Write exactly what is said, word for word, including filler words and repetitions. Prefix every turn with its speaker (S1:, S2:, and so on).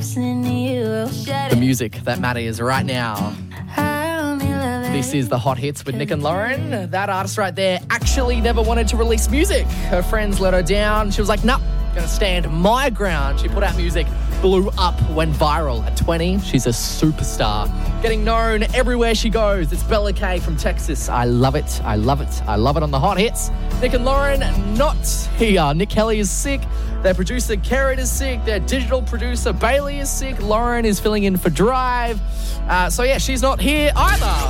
S1: The music that matters right now. This is the Hot Hits with Nick and Lauren. That artist right there actually never wanted to release music. Her friends let her down. She was like, nah, gonna stand my ground. She put out music, blew up, went viral. At twenty, she's a superstar. Getting known everywhere she goes. It's Bella Kay from Texas. I love it. I love it. I love it on the Hot Hits. Nick and Lauren not here. Nick Kelly is sick. Their producer, Kerrod, is sick. Their digital producer, Bailey, is sick. Lauren is filling in for Drive. Uh, so, yeah, she's not here either.